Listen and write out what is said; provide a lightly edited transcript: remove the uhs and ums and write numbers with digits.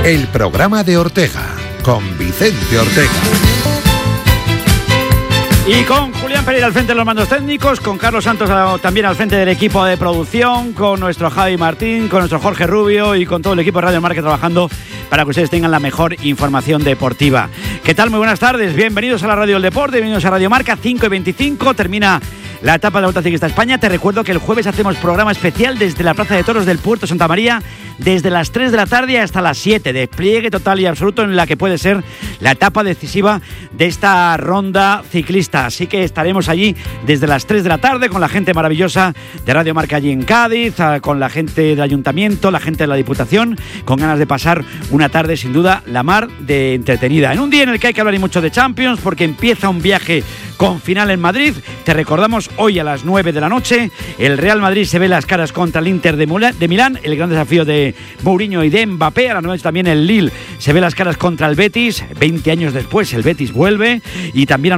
el programa de Ortega, con Vicente Ortega. Y con Julián Pereira al frente de los mandos técnicos, con Carlos Santos también al frente del equipo de producción, con nuestro Javi Martín, con nuestro Jorge Rubio y con todo el equipo de Radio Marca trabajando para que ustedes tengan la mejor información deportiva. ¿Qué tal? Muy buenas tardes, bienvenidos a la Radio del Deporte, bienvenidos a Radio Marca, 5:25, termina la etapa de la Vuelta Ciclista España. Te recuerdo que el jueves hacemos programa especial desde la Plaza de Toros del Puerto Santa María, desde las 3 de la tarde hasta las 7, despliegue total y absoluto en la que puede ser la etapa decisiva de esta ronda ciclista. Así que estaremos allí desde las 3 de la tarde con la gente maravillosa de Radio Marca allí en Cádiz, con la gente del Ayuntamiento, la gente de la Diputación, con ganas de pasar una tarde sin duda la mar de entretenida. En un día en el que hay que hablar y mucho de Champions, porque empieza un viaje con final en Madrid. Te recordamos, hoy a las 9 de la noche, el Real Madrid se ve las caras contra el Inter de Milán, el gran desafío de Mourinho y de Mbappé. A las 9 también el Lille se ve las caras contra el Betis. 20 años después el Betis vuelve, y también